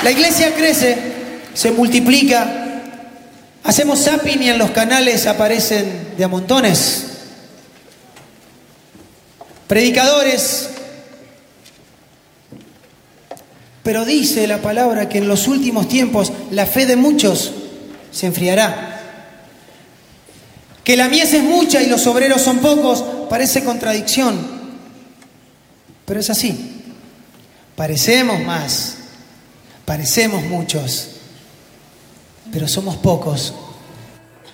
La iglesia crece, se multiplica, hacemos zapping y en los canales aparecen de a montones predicadores, pero dice la palabra que en los últimos tiempos la fe de muchos se enfriará. Que la mies es mucha y los obreros son pocos, parece contradicción, pero es así. Parecemos más, parecemos muchos, pero somos pocos